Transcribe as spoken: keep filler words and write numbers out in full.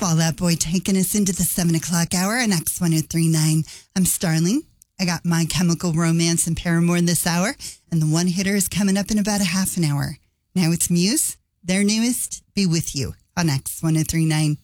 Fall Out Boy taking us into the seven o'clock hour on X one oh three point nine. I'm Starling. I got My Chemical Romance and Paramore in this hour, and the one hitter is coming up in about a half an hour. Now it's Muse, their newest, Be With You, on X one oh three point nine.